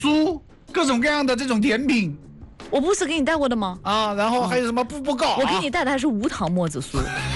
酥，各种各样的这种甜品。 我不是给你带过的吗？ 啊，然后还有什么步步糕、 我给你带的还是无糖墨子酥。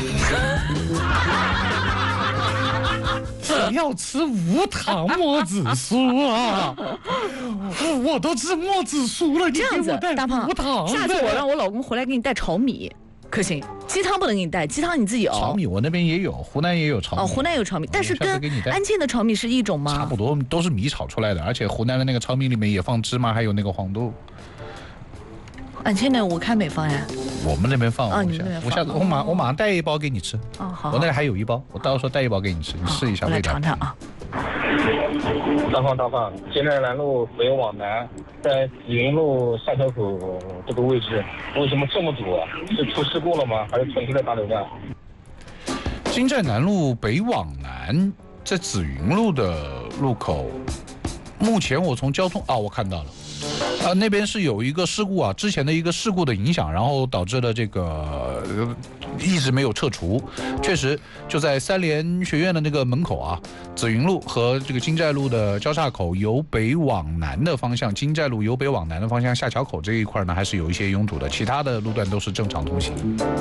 不要吃无糖墨子酥啊！我都吃墨子酥了，你这样子，大胖， 无糖。 下次我让我老公回来给你带炒米，可行？鸡汤不能给你带，鸡汤你自己熬。 炒米我那边也有，湖南也有炒米。 哦，湖南有炒米，但是跟安庆的炒米是一种吗？ 差不多，都是米炒出来的，而且湖南的那个炒米里面也放芝麻，还有那个黄豆。 安庆的我看没放呀。 我们那边放。 你们那边放。 我下次我马上带一包给你吃。 哦，好。 我那里还有一包，我到时候带一包给你吃，你试一下味道。 我来尝尝啊。 大放，金寨南路北往南，在紫云路下桥口这个位置，为什么这么堵啊？是出事故了吗？还是纯粹的大流量？ 金寨南路北往南，在紫云路的路口，目前我从交通我看到了。那边是有一个事故啊，之前的一个事故的影响，然后导致了这个一直没有撤除。确实就在三联学院的那个门口啊，紫云路和这个金寨路的交叉口，由北往南的方向，金寨路由北往南的方向下桥口这一块呢，还是有一些拥堵的，其他的路段都是正常通行。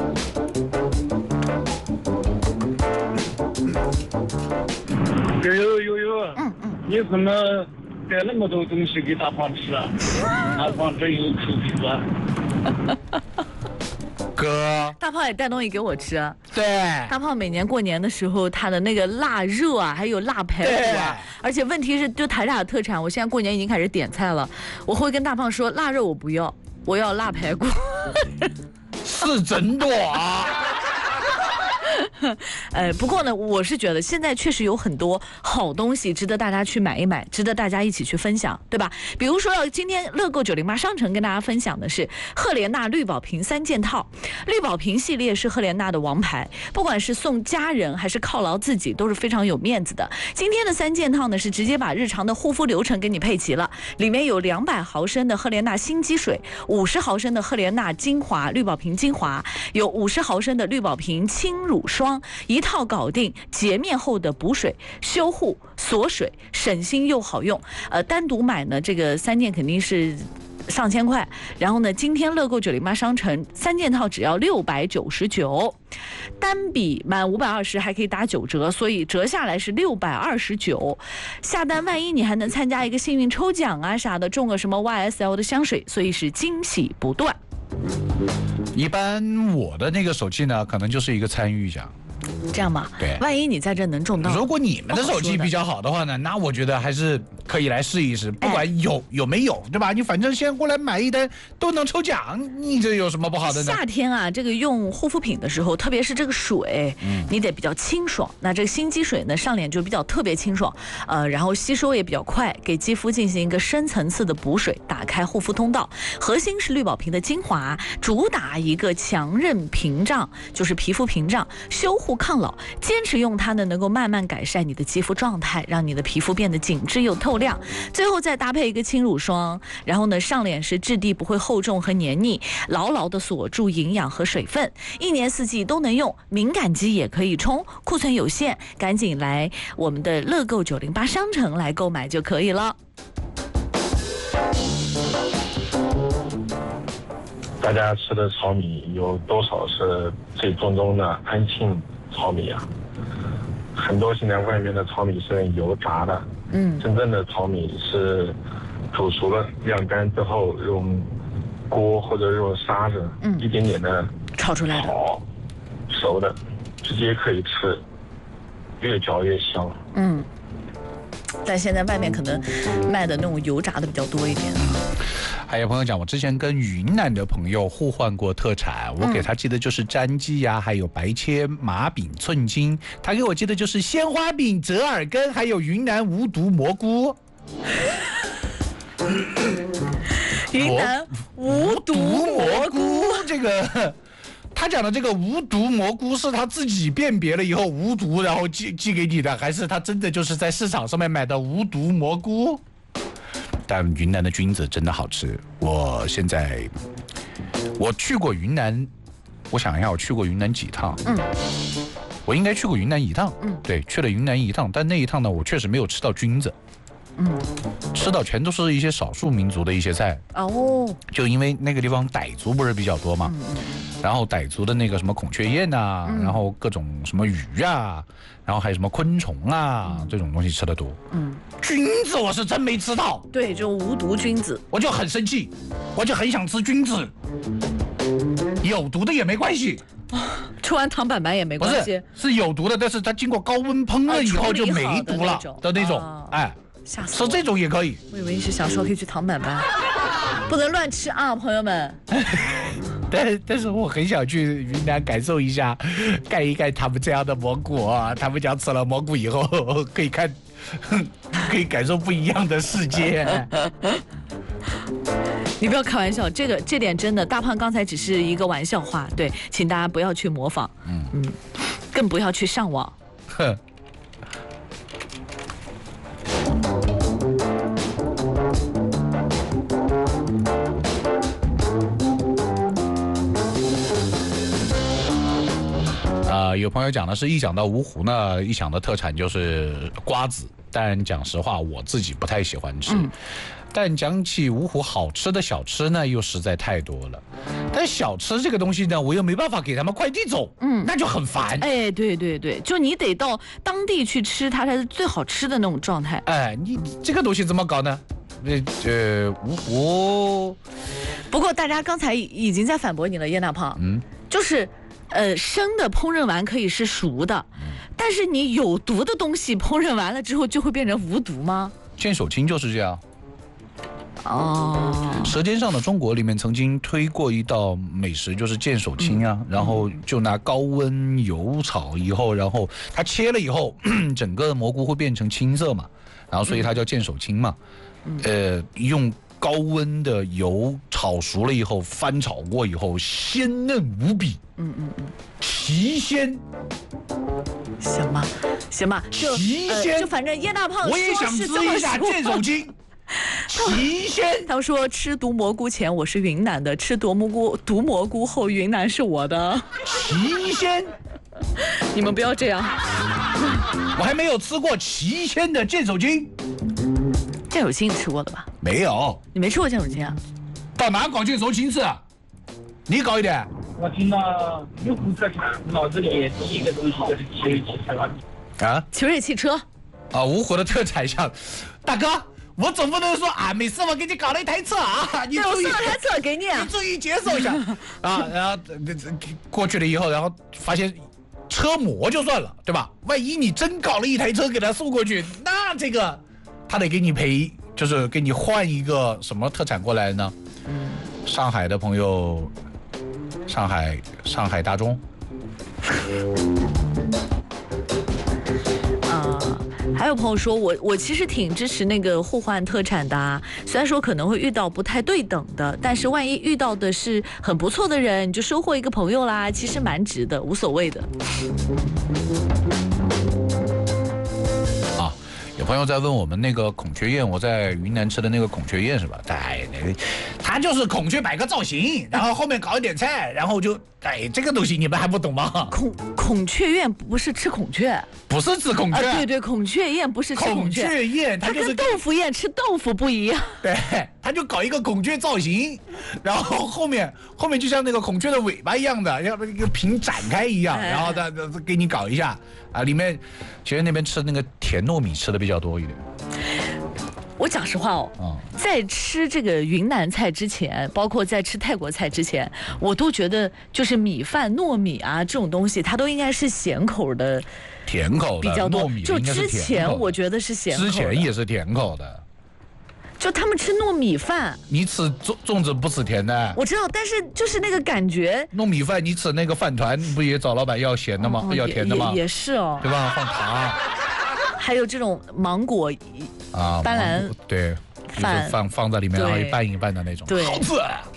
有，你怎么带那么多东西给大胖吃啊？大胖真有口福啊！ 哥， 大胖也带东西给我吃。 对， 大胖每年过年的时候，他的那个腊肉啊，还有腊排骨啊，而且问题是，就台大的特产，我现在过年已经开始点菜了，我会跟大胖说，腊肉我不要，我要腊排骨。 是真的啊。 不过呢，我是觉得现在确实有很多好东西值得大家去买一买，值得大家一起去分享，对吧？比如说今天乐购908商城跟大家分享的是赫莲娜绿宝瓶3件套，绿宝瓶系列是赫莲娜的王牌，不管是送家人还是犒劳自己都是非常有面子的。今天的3件套呢是直接把日常的护肤流程给你配齐了，里面有200毫升的赫莲娜新肌水，50毫升的赫莲娜精华绿宝瓶精华，有50毫升的绿宝瓶轻乳霜，一套搞定洁面后的补水、修护、锁水，省心又好用。单独买呢，这个3件肯定是上千块。然后呢，今天乐购908商城3件套只要699，单笔满520还可以打9折，所以折下来是629。下单万一你还能参加一个幸运抽奖啊啥的，中个什么 YSL 的香水，所以是惊喜不断。 一般我的那个手气呢，可能就是一个参与奖。 这样吧， 对， 万一你在这能中到， 如果你们的手气比较好的话呢，那我觉得还是可以来试一试，不管有没有，对吧？你反正先过来买一单都能抽奖，你这有什么不好的呢？ 夏天啊，这个用护肤品的时候，特别是这个水，你得比较清爽。那这个新肌水呢，上脸就比较特别清爽，然后吸收也比较快，给肌肤进行一个深层次的补水，打开护肤通道。核心是绿宝瓶的精华，主打一个强韧屏障，就是皮肤屏障，修护抗老，坚持用它呢，能够慢慢改善你的肌肤状态，让你的皮肤变得紧致又透亮。最后再搭配一个轻乳霜，然后呢，上脸是质地不会厚重和黏腻，牢牢的锁住营养和水分，一年四季都能用，敏感肌也可以冲。库存有限，赶紧来我们的乐购908商城来购买就可以了。 大家吃的炒米有多少是最正宗的安庆炒米啊？很多现在外面的炒米是油炸的，真正的炒米是煮熟了晾干之后用锅或者用沙子，一点点的炒出来的， 炒熟的，直接可以吃，越嚼越香。 但现在外面可能卖的那种油炸的比较多一点。 还有朋友讲，我之前跟云南的朋友互换过特产，我给他寄的就是粘鸡呀，还有白切麻饼寸筋，他给我寄的就是鲜花饼、折耳根，还有云南无毒蘑菇。 云南无毒蘑菇， 这个他讲的这个无毒蘑菇是他自己辨别了以后无毒，然后寄给你的，还是他真的就是在市场上面买的无毒蘑菇？但云南的菌子真的好吃。我去过云南，我想一下，我去过云南几趟？我应该去过云南一趟。对，去了云南一趟，但那一趟呢，我确实没有吃到菌子。 吃到全都是一些少数民族的一些菜。 哦， 就因为那个地方傣族不是比较多嘛，然后傣族的那个什么孔雀燕呐，然后各种什么鱼啊，然后还有什么昆虫啊，这种东西吃得多。菌子我是真没吃到。 对，就无毒菌子， 我就很生气，我就很想吃菌子，有毒的也没关系。 吃完糖板板也没不关系是，是有毒的，但是它经过高温烹饪以后就没毒了的那种，哎，吃这种也可以。 我以为你是想说可以去糖板板，不能乱吃啊，朋友们。 但是我很想去云南感受一下，看一看他们这样的蘑菇啊，他们讲吃了蘑菇以后可以看，可以感受不一样的世界。 你不要开玩笑，这点真的，大胖刚才只是一个玩笑话，对，请大家不要去模仿，更不要去上网。 哼。有朋友讲的是，一讲到芜湖呢，一想到特产就是瓜子，但讲实话，我自己不太喜欢吃。但讲起芜湖好吃的小吃呢，又实在太多了。但小吃这个东西呢，我又没办法给他们快递走，那就很烦。 哎，对对对，就你得到当地去吃，它才是最好吃的那种状态。 哎，你这个东西怎么搞呢？芜湖。 不过大家刚才已经在反驳你了，叶大胖。就是。生的烹饪完可以是熟的，但是你有毒的东西烹饪完了之后就会变成无毒吗？ 剑手青就是这样。 哦， 舌尖上的中国里面曾经推过一道美食，就是剑手青啊，然后就拿高温油炒以后，然后它切了以后，整个蘑菇会变成青色嘛，然后所以它叫剑手青嘛。用高温的油炒熟了以后，翻炒过以后，鲜嫩无比。奇鲜。 行吧， 奇鲜， 就反正叶大胖我也想吃一下剑手青。奇鲜。 他们说吃毒蘑菇前我是云南的，吃毒蘑菇后云南是我的。 奇鲜。 你们不要这样。 我还没有吃过奇鲜的剑手青。 剑手青你吃过的吧？ 没有。 你没吃过剑手青啊？ 到哪搞剑手青吃啊？你搞一点。 我听到芜湖特产，脑子里第一个东西就是奇瑞汽车。 啊？ 奇瑞汽车。 芜湖的特产像，大哥，我总不能说啊，每次我给你搞了一台车啊，你注意， 我送了台车给你， 你注意接受一下啊。然后过去了以后，然后发现车模就算了，对吧？万一你真搞了一台车给他送过去，那这个他得给你赔，就是给你换一个什么特产过来呢？上海的朋友，上海大众。 还有朋友说我其实挺支持那个互换特产的啊，虽然说可能会遇到不太对等的，但是万一遇到的是很不错的人，你就收获一个朋友啦，其实蛮值的，无所谓的。 有朋友在问我们那个孔雀宴，我在云南吃的那个孔雀宴是吧？它就是孔雀摆个造型，然后后面搞一点菜，然后就这个东西你们还不懂吗？ 孔雀宴不是吃孔雀， 不是吃孔雀， 对，孔雀宴不是吃孔雀， 孔雀宴它就是跟豆腐宴吃豆腐不一样。 对，他就搞一个孔雀造型，然后后面就像那个孔雀的尾巴一样的，要一个屏展开一样，然后他给你搞一下啊。里面其实那边吃那个甜糯米吃的比较多一点。 我讲实话哦，在吃这个云南菜之前，包括在吃泰国菜之前，我都觉得就是米饭、糯米啊这种东西，它都应该是咸口的， 甜口的比较多。 就之前我觉得是咸口的， 之前也是甜口的。 就他们吃糯米饭， 你吃粽子不吃甜的？ 我知道，但是就是那个感觉。 糯米饭你吃那个饭团，不也找老板要咸的吗？要甜的吗？ 也是哦， 对吧？放糖。 还有这种芒果啊， 斑斓对，就是放在里面，然后一拌一拌的那种， 对， 好吃。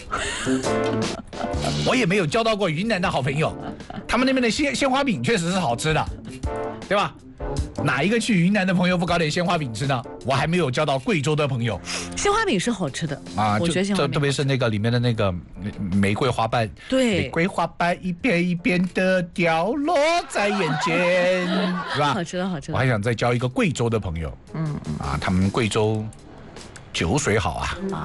我也没有交到过云南的好朋友，他们那边的鲜花饼确实是好吃的，对吧？ 哪一个去云南的朋友不搞点鲜花饼吃呢？我还没有交到贵州的朋友鲜花饼是好吃的啊， 我觉得鲜花饼特别是那个里面的那个玫瑰花瓣， 对玫瑰花瓣一片一片的掉落在眼前，是吧？ 好吃的好吃的。 我还想再交一个贵州的朋友，他们贵州酒水好啊。